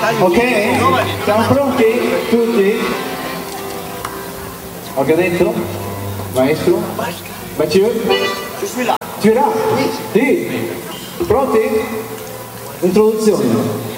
Ok? Siamo pronti? Tutti? Organizzo? Maestro? Mathieu? Tu es là? Sì. Pronti? Introduzione.